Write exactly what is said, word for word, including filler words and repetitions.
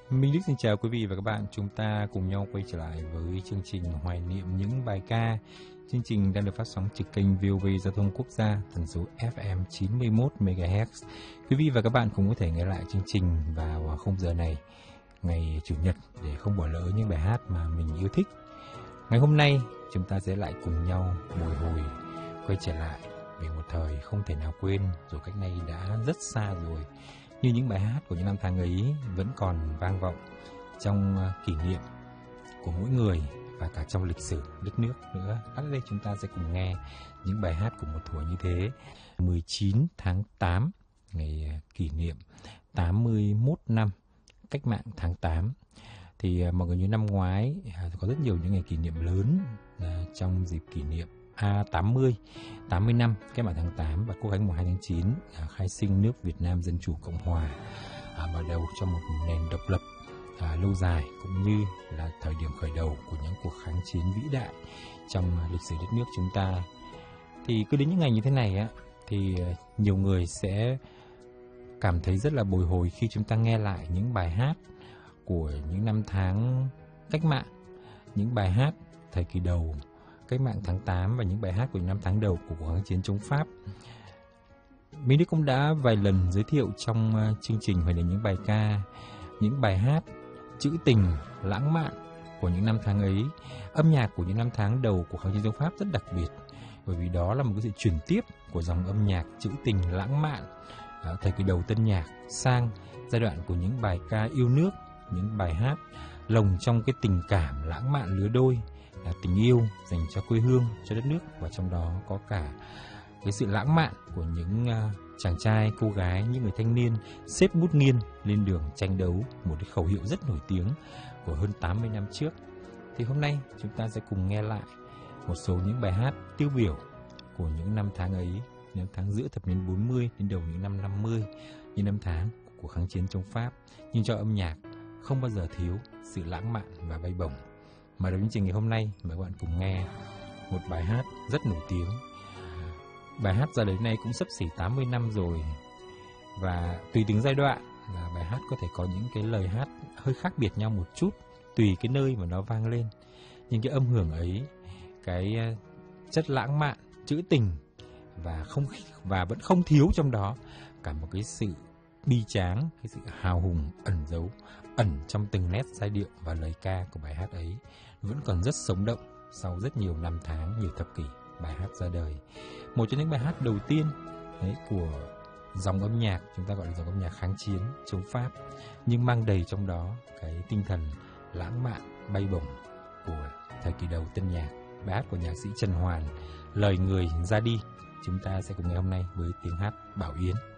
Minh Đức xin chào quý vị và các bạn. Chúng ta cùng nhau quay trở lại với chương trình hoài niệm những bài ca. Chương trình đang được phát sóng trực kênh vê o vê Giao thông Quốc gia, tần số ép em chín mươi mốt mê ga héc. Quý vị và các bạn cũng có thể nghe lại chương trình vào khung giờ này ngày Chủ nhật để không bỏ lỡ những bài hát mà mình yêu thích. Ngày hôm nay chúng ta sẽ lại cùng nhau bồi hồi quay trở lại về một thời không thể nào quên, rồi cách này đã rất xa rồi. Như những bài hát của những năm tháng ấy vẫn còn vang vọng trong kỷ niệm của mỗi người và cả trong lịch sử đất nước nữa. Ở đây chúng ta sẽ cùng nghe những bài hát của một thuở như thế. mười chín tháng tám, ngày kỷ niệm tám mươi mốt năm cách mạng tháng tám. Thì mọi người như năm ngoái có rất nhiều những ngày kỷ niệm lớn trong dịp kỷ niệm A tám mươi, tám mươi năm cách mạng tháng tám và quốc khánh mùng hai tháng chín, khai sinh nước Việt Nam Dân Chủ Cộng Hòa, à, mở đầu cho một nền độc lập à, lâu dài, cũng như là thời điểm khởi đầu của những cuộc kháng chiến vĩ đại trong lịch sử đất nước chúng ta. Thì cứ đến những ngày như thế này á, thì nhiều người sẽ cảm thấy rất là bồi hồi khi chúng ta nghe lại những bài hát của những năm tháng cách mạng, những bài hát thời kỳ đầu cách mạng tháng tám và những bài hát của những năm tháng đầu của cuộc kháng chiến chống Pháp. Minh Đức cũng đã vài lần giới thiệu trong uh, chương trình hoài niệm những bài ca, những bài hát trữ tình, lãng mạn của những năm tháng ấy. Âm nhạc của những năm tháng đầu của kháng chiến chống Pháp rất đặc biệt, bởi vì đó là một cái sự chuyển tiếp của dòng âm nhạc trữ tình, lãng mạn uh, thời kỳ đầu tân nhạc sang giai đoạn của những bài ca yêu nước, những bài hát lồng trong cái tình cảm lãng mạn lứa đôi, là tình yêu dành cho quê hương, cho đất nước, và trong đó có cả cái sự lãng mạn của những uh, chàng trai, cô gái, những người thanh niên xếp bút nghiêng lên đường tranh đấu, một cái khẩu hiệu rất nổi tiếng của hơn tám mươi năm trước. Thì hôm nay chúng ta sẽ cùng nghe lại một số những bài hát tiêu biểu của những năm tháng ấy, những năm tháng giữa thập niên bốn mươi đến đầu những năm năm mươi, những năm tháng của kháng chiến chống Pháp, nhưng cho âm nhạc không bao giờ thiếu sự lãng mạn và bay bổng. Mà đầu chương trình ngày hôm nay mời các bạn cùng nghe một bài hát rất nổi tiếng. Bài hát ra đến nay cũng xấp xỉ tám mươi năm rồi, và tùy từng giai đoạn là bài hát có thể có những cái lời hát hơi khác biệt nhau một chút, tùy cái nơi mà nó vang lên. Nhưng cái âm hưởng ấy, cái chất lãng mạn, trữ tình và không và vẫn không thiếu trong đó cả một cái sự bi tráng, cái sự hào hùng ẩn giấu ẩn trong từng nét giai điệu và lời ca của bài hát ấy, vẫn còn rất sống động sau rất nhiều năm tháng, nhiều thập kỷ bài hát ra đời. Một trong những bài hát đầu tiên đấy của dòng âm nhạc chúng ta gọi là dòng âm nhạc kháng chiến chống Pháp, nhưng mang đầy trong đó cái tinh thần lãng mạn bay bổng của thời kỳ đầu tân nhạc. Bài hát của nhạc sĩ Trần Hoàn, Lời Người Ra Đi, chúng ta sẽ cùng nghe hôm nay với tiếng hát Bảo Yến.